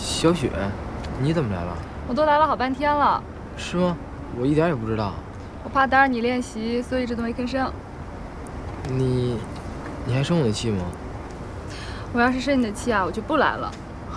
小雪，你怎么来了？ 我都来了好半天了。 是吗？我一点也不知道。 我怕打扰你练习，所以一直都没吭声。 你还生我的气吗？ 我要是生你的气啊，我就不来了。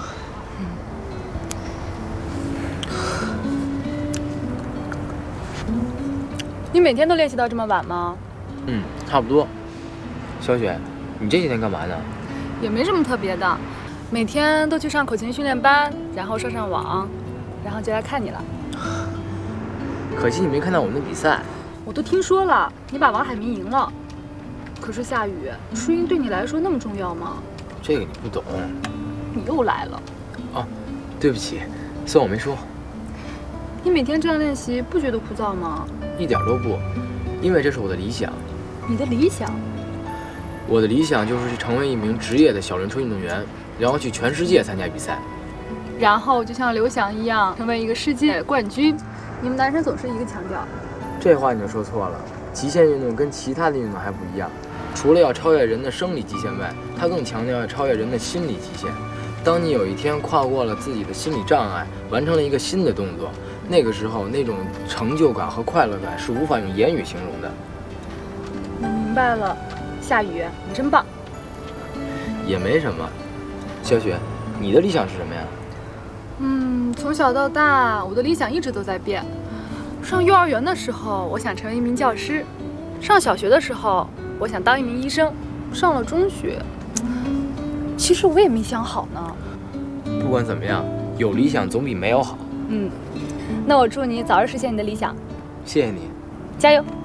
你每天都练习到这么晚吗？ 差不多。小雪，你这几天干嘛呢？ 也没什么特别的，每天都去上口琴训练班，然后上网，然后就来看你了。 可惜你没看到我们的比赛。 我都听说了，你把王海明赢了。可是夏雨，输赢对你来说那么重要吗？ 这个你不懂。 你又来了。 哦，对不起，算我没说。 你每天这样练习，不觉得枯燥吗？ 一点都不，因为这是我的理想。 你的理想？ 我的理想就是去成为一名职业的小轮车运动员，然后去全世界参加比赛， 然后就像刘翔一样，成为一个世界冠军。你们男生总是一个腔调。 这话你就说错了。极限运动跟其他的运动还不一样，除了要超越人的生理极限外，它更强调要超越人的心理极限。当你有一天跨过了自己的心理障碍，完成了一个新的动作，那个时候那种成就感和快乐感是无法用言语形容的。 我明白了，夏雨，你真棒。 也没什么。小雪，你的理想是什么呀？ 从小到大，我的理想一直都在变。上幼儿园的时候，我想成为一名教师；上小学的时候，我想当一名医生；上了中学，其实我也没想好呢。 不管怎么样，有理想总比没有好。 那我祝你早日实现你的理想。 谢谢你。 加油。